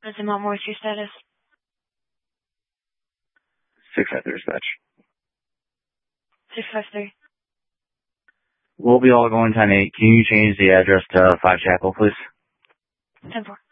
What's the Mount Morris status? 653 dispatch. 653. We'll be all going 10-8. Can you change the address to 5 Chapel, please? 10-4.